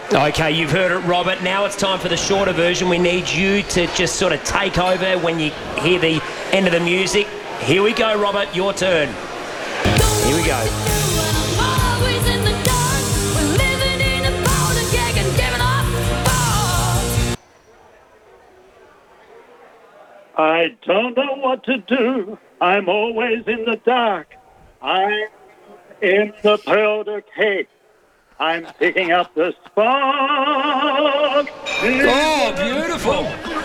Okay, you've heard it, Robert. Now it's time for the shorter version. We need you to just sort of take over when you hear the end of the music. Here we go, Robert. Your turn. Here we go. I don't know what to do. I'm always in the dark. I'm in the powder cake. I'm picking up the spark. Oh, beautiful.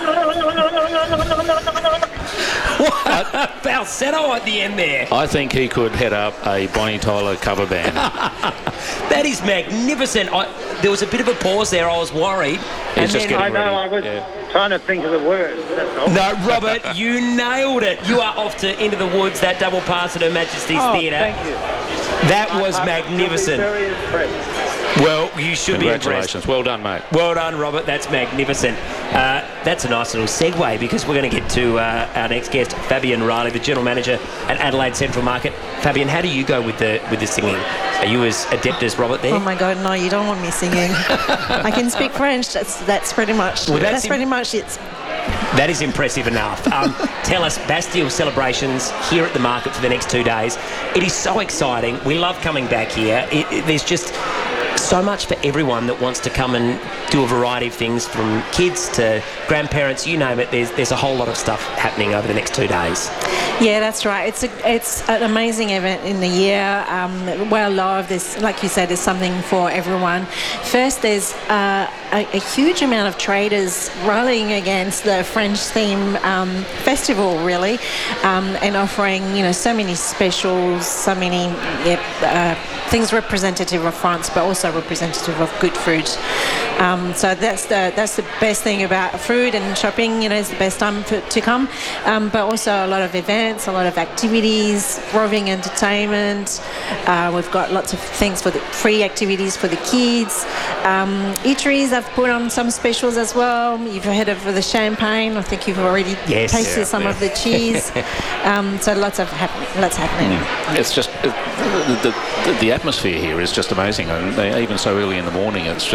What? Falsetto at the end there. I think he could head up a Bonnie Tyler cover band. That is magnificent. There was a bit of a pause there. I was worried. He's just getting I know, ready. I was trying to think of the words. That's all. No, Robert, you nailed it. You are off to Into the Woods, that double pass at Her Majesty's Theatre. Thank you. That was magnificent. Very impressed. Well, you should be impressed. Congratulations. Well done, mate. Well done, Robert. That's magnificent. That's a nice little segue because we're going to get to our next guest, Fabian Riley, the General Manager at Adelaide Central Market. Fabian, how do you go with the singing? Are you as adept as Robert there? Oh my God, no! You don't want me singing. I can speak French. That's pretty much. Well, that's pretty much it. That is impressive enough. Tell us, Bastille celebrations here at the market for the next 2 days. It is so exciting. We love coming back here. There's just so much for everyone that wants to come and do a variety of things, from kids to grandparents, you name it. There's a whole lot of stuff happening over the next 2 days. Yeah, that's right. It's an amazing event in the year. Well, love this, like you said, there's something for everyone. First, there's a huge amount of traders rallying against the French theme festival, really, and offering so many specials, so many things representative of France, but also representative of good food. So that's the best thing about food and shopping. It's the best time to come. But also a lot of events, a lot of activities, roving entertainment. We've got lots of things for the free activities for the kids. Eateries have put on some specials as well. You've heard of the champagne. I think you've already tasted some of the cheese. So lots happening. It's just the atmosphere here is just amazing, and even so early in the morning, it's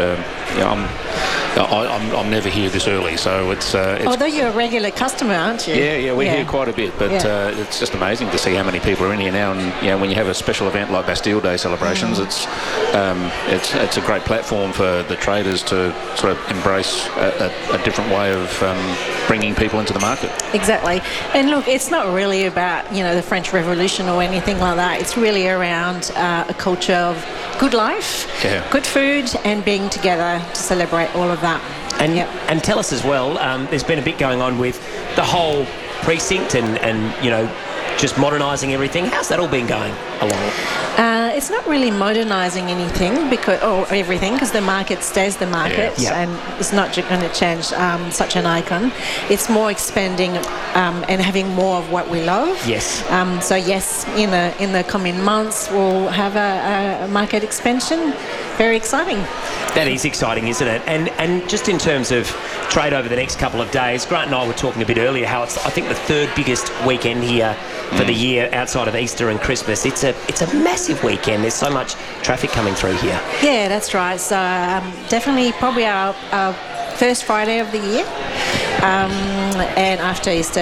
I'm never here this early, so it's although you're a regular customer, aren't you? Yeah, we're here quite a bit, but it's just amazing to see how many people are in here now. And when you have a special event like Bastille Day celebrations, it's a great platform for the traders to sort of embrace a different way of bringing people into the market. Exactly. And look, it's not really about the French Revolution or anything like that. It's really around a culture of good life, good food, and being together to celebrate all of that. And tell us as well, there's been a bit going on with the whole precinct and just modernising everything. How's that all been going along? It's not really modernising anything everything because the market stays the market, and it's not going to change such an icon. It's more expanding and having more of what we love. Yes. So yes, in the coming months we'll have a market expansion. Very exciting. That is exciting, isn't it? And just in terms of trade over the next couple of days, Grant and I were talking a bit earlier how it's, I think, the third biggest weekend here for the year outside of Easter and Christmas. It's a massive weekend. There's so much traffic coming through here. Yeah, that's right. So definitely probably our first Friday of the year, and after Easter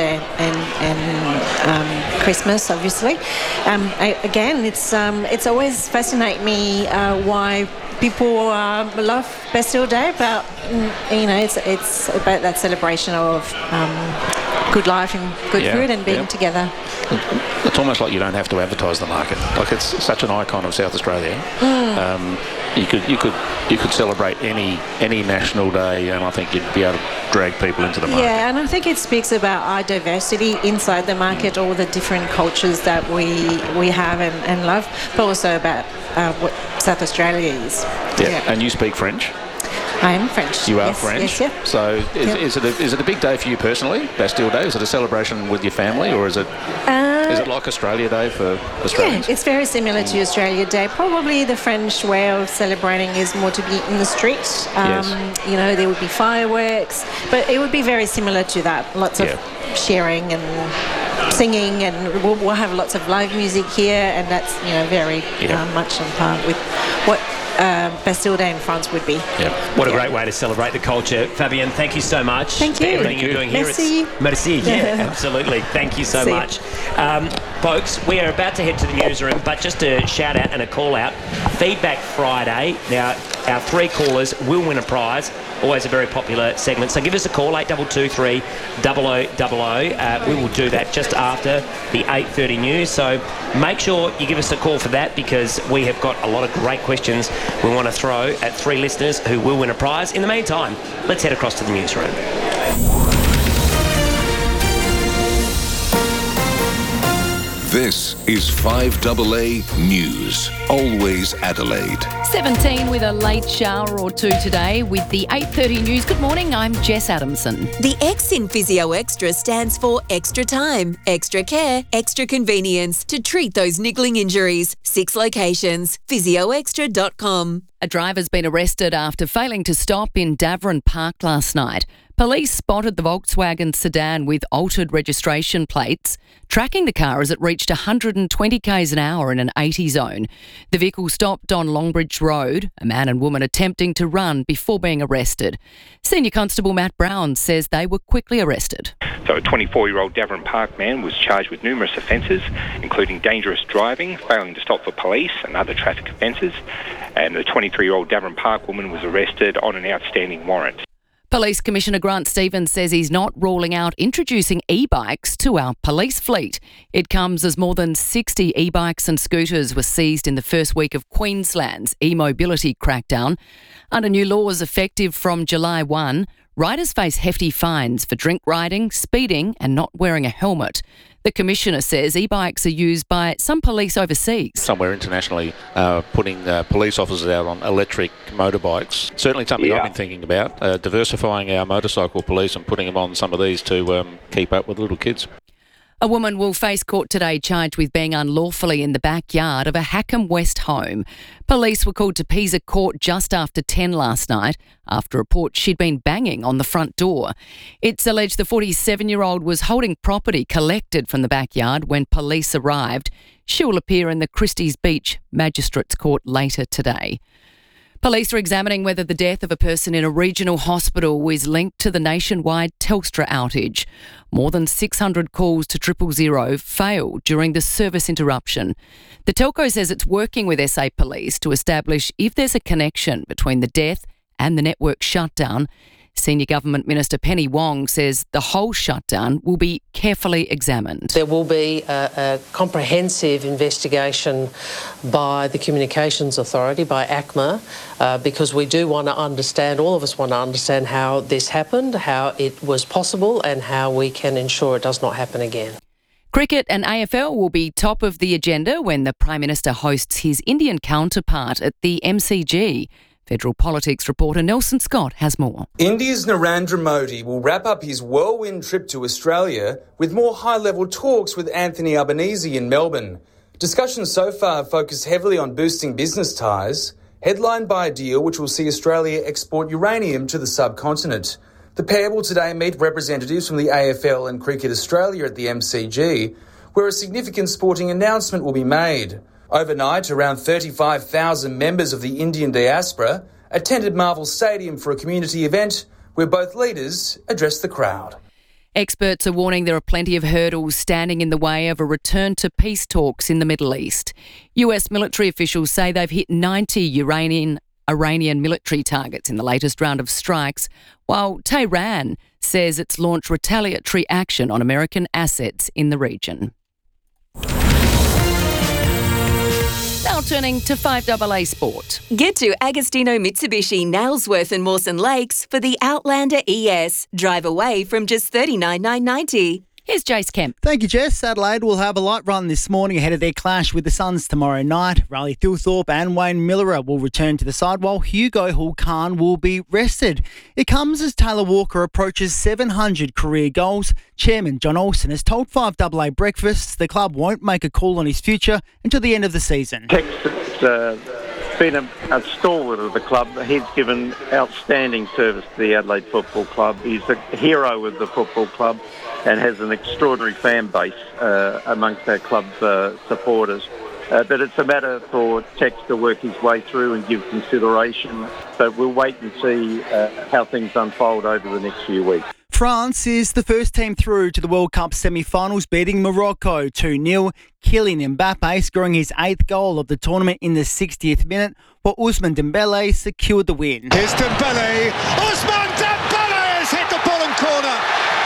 and Christmas, obviously. Again, it's always fascinated me why people love Bastille Day, but it's about that celebration of good life and good food and being together. It's almost like you don't have to advertise the market. Like, it's such an icon of South Australia. You could celebrate any national day, and I think you'd be able to drag people into the market. Yeah, and I think it speaks about our diversity inside the market, all the different cultures that we have and love, but also about what South Australia is. Yeah, and you speak French. I am French. You are yes, French. Yes, yeah. So is it a big day for you personally, Bastille Day? Is it a celebration with your family, or is it like Australia Day for Australians? Yeah, it's very similar to Australia Day. Probably the French way of celebrating is more to be in the street. There would be fireworks, but it would be very similar to that. Lots of sharing and singing, and we'll have lots of live music here, and that's very much on par with what Bastille Day in France would be. What a great way to celebrate the culture. Fabienne, thank you so much. Thank you. For everything you're doing here. Merci. Merci. Yeah, absolutely. Thank you so much. Folks, we are about to head to the newsroom, but just a shout out and a call out. Feedback Friday. Now, our 3 callers will win a prize. Always a very popular segment. So give us a call, 8223 0000. We will do that just after the 8:30 news. So make sure you give us a call for that, because we have got a lot of great questions we want to throw at 3 listeners who will win a prize. In the meantime, let's head across to the newsroom. This is 5AA News. Always Adelaide. 17 with a late shower or two today with the 8:30 news. Good morning, I'm Jess Adamson. The X in Physio Extra stands for extra time, extra care, extra convenience to treat those niggling injuries. 6 locations. physioextra.com. A driver's been arrested after failing to stop in Davern Park last night. Police spotted the Volkswagen sedan with altered registration plates, tracking the car as it reached 120 k's an hour in an 80 zone. The vehicle stopped on Longbridge Road, a man and woman attempting to run before being arrested. Senior Constable Matt Brown says they were quickly arrested. So a 24-year-old Davern Park man was charged with numerous offences, including dangerous driving, failing to stop for police and other traffic offences. And the 23-year-old Davern Park woman was arrested on an outstanding warrant. Police Commissioner Grant Stevens says he's not ruling out introducing e-bikes to our police fleet. It comes as more than 60 e-bikes and scooters were seized in the first week of Queensland's e-mobility crackdown. Under new laws effective from July 1, riders face hefty fines for drink riding, speeding and not wearing a helmet. The Commissioner says e-bikes are used by some police overseas. Somewhere internationally, putting police officers out on electric motorbikes. Certainly something I've been thinking about, diversifying our motorcycle police and putting them on some of these to keep up with little kids. A woman will face court today charged with being unlawfully in the backyard of a Hackham West home. Police were called to Pisa Court just after 10 last night after a report she'd been banging on the front door. It's alleged the 47-year-old was holding property collected from the backyard when police arrived. She will appear in the Christie's Beach Magistrates Court later today. Police are examining whether the death of a person in a regional hospital is linked to the nationwide Telstra outage. More than 600 calls to 000 failed during the service interruption. The telco says it's working with SA Police to establish if there's a connection between the death and the network shutdown. Senior Government Minister Penny Wong says the whole shutdown will be carefully examined. There will be a comprehensive investigation by the Communications Authority, by ACMA, because we do want to understand, all of us want to understand how this happened, how it was possible and how we can ensure it does not happen again. Cricket and AFL will be top of the agenda when the Prime Minister hosts his Indian counterpart at the MCG. Federal Politics reporter Nelson Scott has more. India's Narendra Modi will wrap up his whirlwind trip to Australia with more high-level talks with Anthony Albanese in Melbourne. Discussions so far have focused heavily on boosting business ties, headlined by a deal which will see Australia export uranium to the subcontinent. The pair will today meet representatives from the AFL and Cricket Australia at the MCG, where a significant sporting announcement will be made. Overnight, around 35,000 members of the Indian diaspora attended Marvel Stadium for a community event where both leaders addressed the crowd. Experts are warning there are plenty of hurdles standing in the way of a return to peace talks in the Middle East. US military officials say they've hit 90 Iranian military targets in the latest round of strikes, while Tehran says it's launched retaliatory action on American assets in the region. Now turning to 5AA Sport. Get to Agostino Mitsubishi, Nailsworth and Mawson Lakes for the Outlander ES. Drive away from just $39,990. Here's Jace Kemp. Thank you, Jess. Adelaide will have a light run this morning ahead of their clash with the Suns tomorrow night. Riley Thilthorpe and Wayne Miller will return to the side while Hugo Hulkan will be rested. It comes as Taylor Walker approaches 700 career goals. Chairman John Olsen has told 5AA Breakfast the club won't make a call on his future until the end of the season. Texas been a stalwart of the club. He's given outstanding service to the Adelaide Football Club. He's a hero of the football club and has an extraordinary fan base amongst our club's supporters. But it's a matter for Tex to work his way through and give consideration. So we'll wait and see how things unfold over the next few weeks. France is the first team through to the World Cup semi-finals, beating Morocco 2-0. Kylian Mbappe scoring his 8th goal of the tournament in the 60th minute, while Ousmane Dembele secured the win. Here's Dembele. Ousmane Dembele has hit the bottom corner.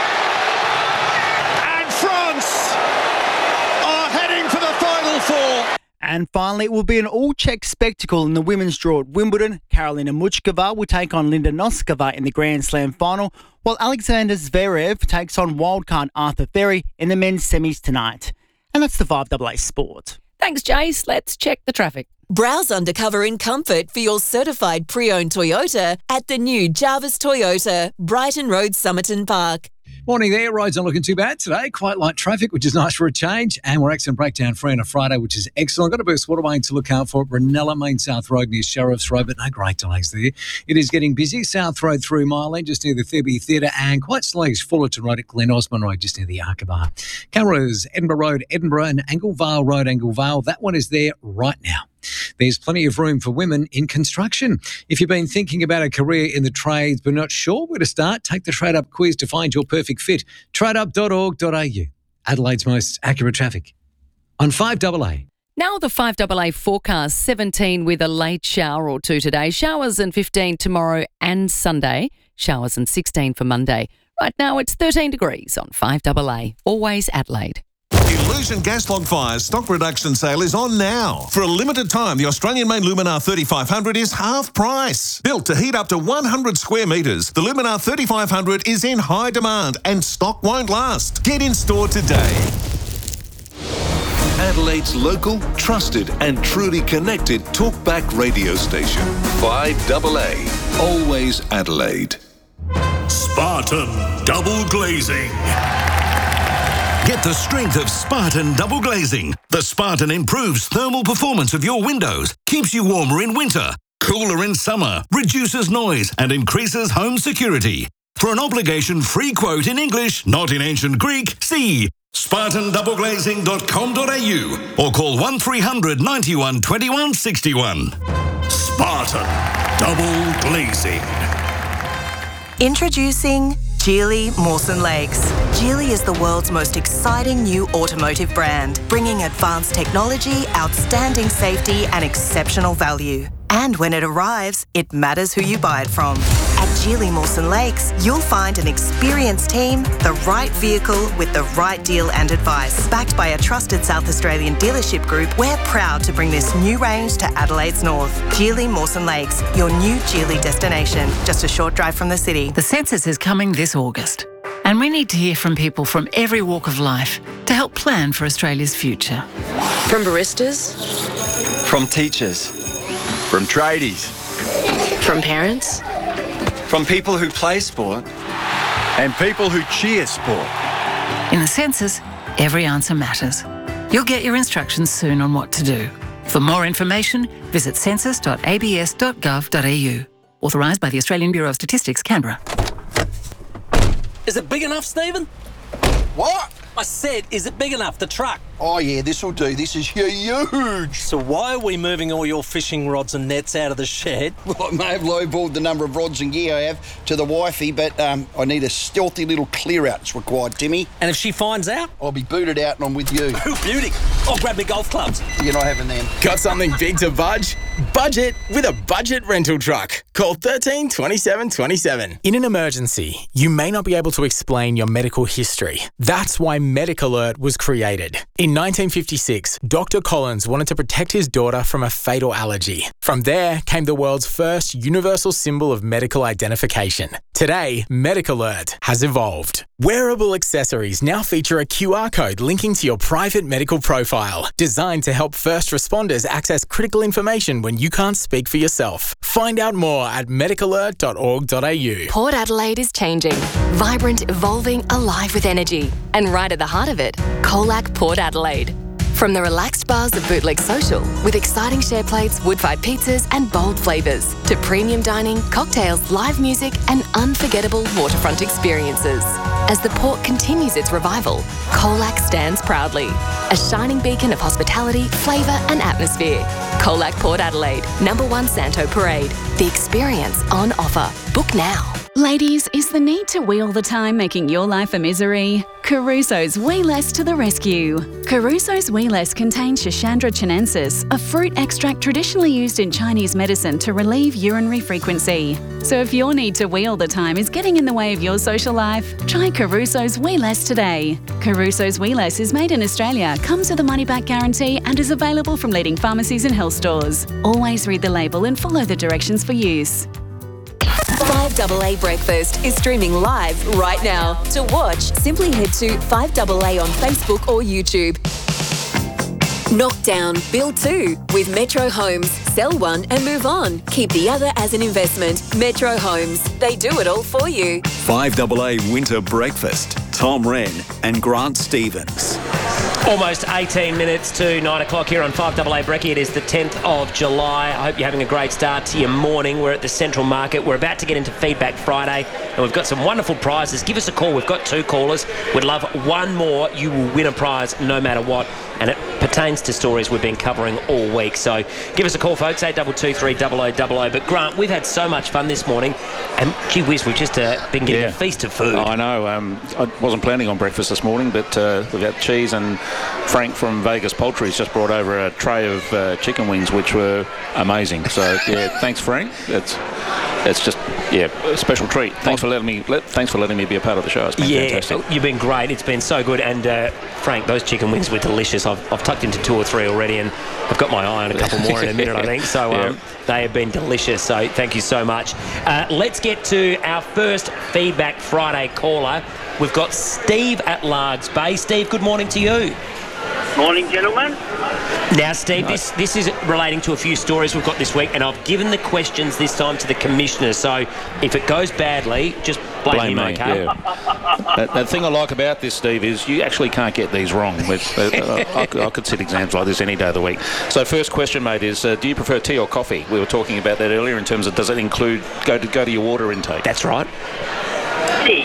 And France are heading for the Final Four. And finally, it will be an all-Czech spectacle in the women's draw at Wimbledon. Karolina Muchkova will take on Linda Noskova in the Grand Slam final, while Alexander Zverev takes on wildcard Arthur Ferry in the men's semis tonight. And that's the 5AA Sport. Thanks, Jace. Let's check the traffic. Browse undercover in comfort for your certified pre-owned Toyota at the new Jarvis Toyota, Brighton Road, Somerton Park. Morning there. Roads not looking too bad today. Quite light traffic, which is nice for a change. And we're accident breakdown free on a Friday, which is excellent. Got a burst waterway to look out for at Brunella Main South Road near Sheriff's Road, but no great delays there. It is getting busy. South Road through Mile End, just near the Thurby Theatre, and quite sluggish Fullerton Road at Glen Osmond Road, just near the Arkabar. Cameras, Edinburgh Road, Edinburgh, and Anglevale Road, Anglevale. That one is there right now. There's plenty of room for women in construction. If you've been thinking about a career in the trades but not sure where to start, take the Trade Up quiz to find your perfect fit. Tradeup.org.au. Adelaide's most accurate traffic on 5AA. Now the 5AA forecast, 17 with a late shower or two today. Showers and 15 tomorrow and Sunday. Showers and 16 for Monday. Right now it's 13 degrees on 5AA. Always Adelaide. Illusion Gas Log Fire's stock reduction sale is on now. For a limited time, the Australian-made Luminar 3500 is half price. Built to heat up to 100 square metres, the Luminar 3500 is in high demand and stock won't last. Get in store today. Adelaide's local, trusted and truly connected talkback radio station. 5AA. Always Adelaide. Spartan Double Glazing. Get the strength of Spartan Double Glazing. The Spartan improves thermal performance of your windows, keeps you warmer in winter, cooler in summer, reduces noise and increases home security. For an obligation-free quote in English, not in ancient Greek, see spartandoubleglazing.com.au or call 1300 91 21 61. Spartan Double Glazing. Introducing Geely Mawson Lakes. Geely is the world's most exciting new automotive brand, bringing advanced technology, outstanding safety and exceptional value. And when it arrives, it matters who you buy it from. At Geely Mawson Lakes, you'll find an experienced team, the right vehicle with the right deal and advice. Backed by a trusted South Australian dealership group, we're proud to bring this new range to Adelaide's north. Geely Mawson Lakes, your new Geely destination, just a short drive from the city. The census is coming this August, and we need to hear from people from every walk of life to help plan for Australia's future. From baristas, from teachers, from tradies, from parents, from people who play sport and people who cheer sport. In the census, every answer matters. You'll get your instructions soon on what to do. For more information, visit census.abs.gov.au. Authorised by the Australian Bureau of Statistics, Canberra. Is it big enough, Stephen? What? I said, is it big enough, the truck? Oh, yeah, this'll do. This is huge. So why are we moving all your fishing rods and nets out of the shed? Well, I may have lowballed the number of rods and gear I have to the wifey, but I need a stealthy little clear-out that's required, Timmy. And if she finds out? I'll be booted out and I'm with you. Beauty. I'll grab me golf clubs. You're not having them. Got something big to budge? Budget with a budget rental truck. Call 13 27 27. In an emergency, you may not be able to explain your medical history. That's why MedicAlert was created. In 1956, Dr. Collins wanted to protect his daughter from a fatal allergy. From there came the world's first universal symbol of medical identification. Today, MedicAlert has evolved. Wearable accessories now feature a QR code linking to your private medical profile, designed to help first responders access critical information when you can't speak for yourself. Find out more at medicalert.org.au. Port Adelaide is changing. Vibrant, evolving, alive with energy. And right at the heart of it, Colac Port Adelaide. From the relaxed bars of Bootleg Social, with exciting share plates, wood-fired pizzas and bold flavours, to premium dining, cocktails, live music and unforgettable waterfront experiences. As the port continues its revival, Colac stands proudly. A shining beacon of hospitality, flavour and atmosphere. Colac Port Adelaide, #1 Santo Parade. The experience on offer. Book now. Ladies, is the need to wheel the time making your life a misery? Caruso's Wee Less to the rescue. Caruso's Wee Less contains Schisandra chinensis, a fruit extract traditionally used in Chinese medicine to relieve urinary frequency. So if your need to wheel the time is getting in the way of your social life, try Caruso's Wee Less today. Caruso's Wee Less is made in Australia, comes with a money-back guarantee and is available from leading pharmacies and health stores. Always read the label and follow the directions for use. 5AA Breakfast is streaming live right now. To watch, simply head to 5AA on Facebook or YouTube. Knockdown, build 2 with Metro Homes. Sell one and move on. Keep the other as an investment. Metro Homes. They do it all for you. 5AA Winter Breakfast. Tom Wren and Grant Stevens. Almost 18 minutes to 9 o'clock here on 5AA Brekkie. It is the 10th of July. I hope you're having a great start to your morning. We're at the Central Market. We're about to get into Feedback Friday, and we've got some wonderful prizes. Give us a call. We've got 2 callers. We'd love one more. You will win a prize no matter what, and it pertains to stories we've been covering all week. So give us a call, folks, 8223 0000. But Grant, we've had so much fun this morning, and gee whiz, we've just been getting a feast of food. I know. I wasn't planning on breakfast this morning, but we've got cheese, and Frank from Vegas Poultry's just brought over a tray of chicken wings, which were amazing. So yeah, thanks, Frank. It's just a special treat. Thanks for letting me be a part of the show. It's been fantastic. You've been great. It's been so good. And Frank, those chicken wings were delicious. I've tucked into 2 or 3 already, and I've got my eye on a couple more in a minute, I think. So they have been delicious. So thank you so much. Let's get to our first Feedback Friday caller. We've got Steve at Largs Bay. Steve, good morning to you. Morning, gentlemen. Now, Steve, this is relating to a few stories we've got this week, and I've given the questions this time to the commissioner. So if it goes badly, just blame him, okay? Yeah. The thing I like about this, Steve, is you actually can't get these wrong. I could sit exams like this any day of the week. So first question, mate, is do you prefer tea or coffee? We were talking about that earlier in terms of does it include go to your water intake? That's right. Tea.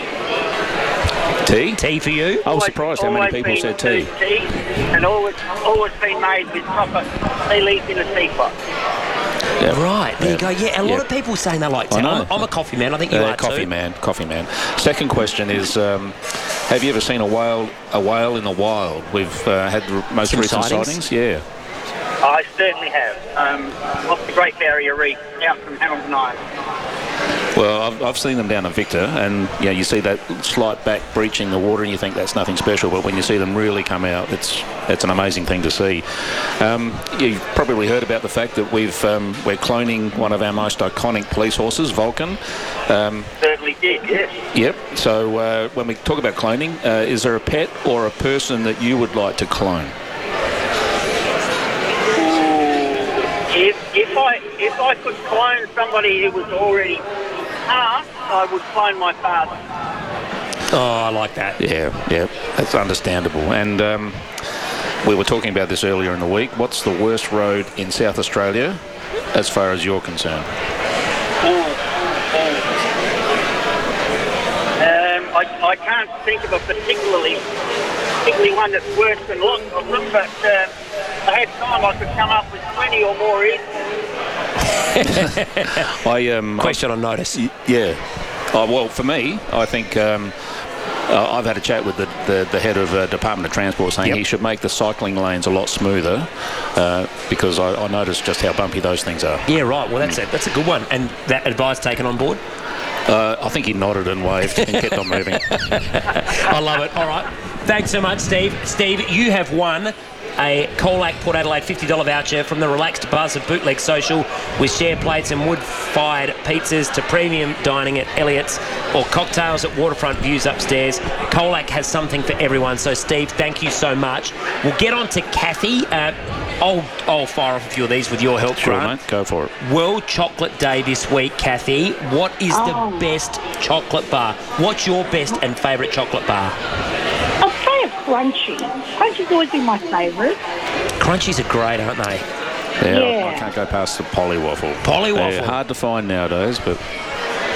Tea? Tea for you? I was surprised how many people said tea. Tea, and always been made with proper tea leaves in a teapot. Yeah. Right, there you go. Yeah, a lot of people saying they like tea. I'm a coffee man. I think you are coffee too. Coffee man. Second question is, have you ever seen a whale in the wild? We've had the most recent sightings. Yeah. I certainly have. Off the Great Barrier Reef, out from Hamilton Island. Well, I've seen them down at Victor, and you see that slight back breaching the water, and you think that's nothing special. But when you see them really come out, it's an amazing thing to see. You've probably heard about the fact that we're cloning one of our most iconic police horses, Vulcan. Certainly did, yes. Yep. So when we talk about cloning, is there a pet or a person that you would like to clone? If I could clone somebody who was already passed, I would clone my father. Oh, I like that. Yeah, that's understandable. And we were talking about this earlier in the week. What's the worst road in South Australia as far as you're concerned? I can't think of a particularly one that's worse than lots of them, but if I had time, I could come up with 20 or more easily. Question on notice. Yeah. Well, for me, I think I've had a chat with the head of Department of Transport saying he should make the cycling lanes a lot smoother because I noticed just how bumpy those things are. Yeah, right. Well, that's a good one. And that advice taken on board? I think he nodded and waved and kept on moving. I love it. All right. Thanks so much, Steve. Steve, you have won a Colac Port Adelaide $50 voucher from the relaxed buzz of Bootleg Social with share plates and wood-fired pizzas to premium dining at Elliott's or cocktails at Waterfront Views upstairs. Colac has something for everyone. So, Steve, thank you so much. We'll get on to Kathy. I'll fire off a few of these with your help, Sure, Grant. mate. Go for it. World Chocolate Day this week, Kathy. What is the best chocolate bar? What's your best and favourite chocolate bar? I'll say a Crunchy. Crunchy's always been my favourite. Crunchies are great, aren't they? Yeah. I can't go past the Polly Waffle. Polly Waffle. Hard to find nowadays, but...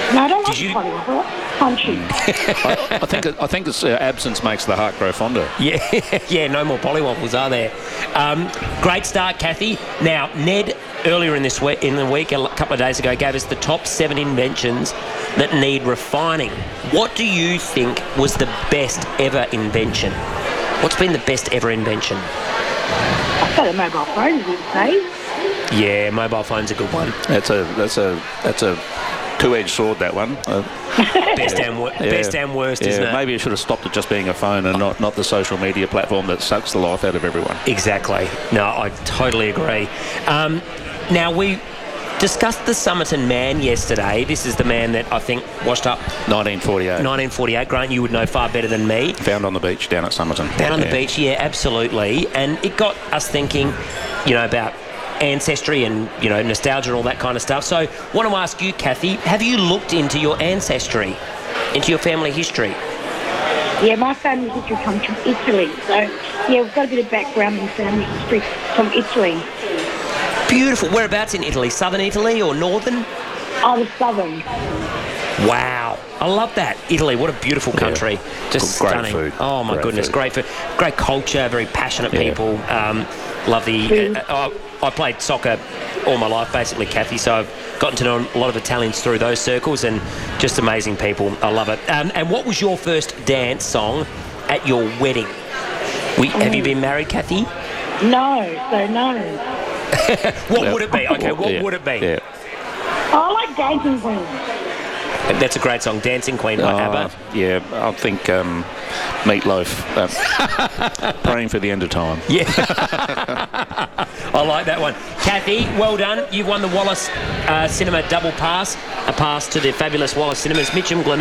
No, I don't like Pollywog. I like Punchy. I think it's absence makes the heart grow fonder. Yeah, no more pollywobbles, are there? Great start, Kathy. Now, Ned, earlier in the week, a couple of days ago, gave us the top 7 inventions that need refining. What do you think was the best ever invention? What's been the best ever invention? I've got a mobile phone these days. Yeah, mobile phone's a good one. That's a two-edged sword, that one. Best and worst, isn't it? Maybe it should have stopped at just being a phone and not the social media platform that sucks the life out of everyone. Exactly. No, I totally agree. Now, we discussed the Somerton Man yesterday. This is the man that I think washed up 1948. 1948. Grant, you would know far better than me. Found on the beach down at Somerton. Down on the beach, yeah, absolutely. And it got us thinking, about ancestry and, nostalgia and all that kind of stuff. So I want to ask you, Kathy, have you looked into your ancestry, into your family history? Yeah, my family history comes from Italy. So, yeah, we've got a bit of background in family history from Italy. Beautiful. Whereabouts in Italy? Southern Italy or northern? Oh, the southern. Wow. I love that. Italy, what a beautiful country. Yeah. Just great stunning. Food. Oh, my goodness. Food. Great food. Great culture, very passionate people. Love the... I played soccer all my life, basically, Kathy, so I've gotten to know a lot of Italians through those circles and just amazing people. I love it. And what was your first dance song at your wedding? Have you been married, Kathy? No. What would it be? Okay, what would it be? Yeah. Oh, I like Dancing Queen. That's a great song, Dancing Queen by ABBA. Yeah, I think Meatloaf, Praying for the End of Time. Yeah. I like that one. Kathy, well done. You've won the Wallace Cinema double pass, a pass to the fabulous Wallace Cinemas. Mitcham, Glen